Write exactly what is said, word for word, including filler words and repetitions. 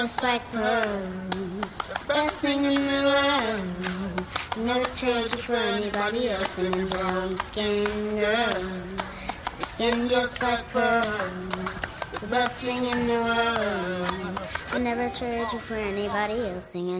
Just like pearls, the best thing in the world. Never trade you for anybody else. And your brown skin, girl, your skin just like pearls, the best thing in the world. I never trade you for anybody else. Singing.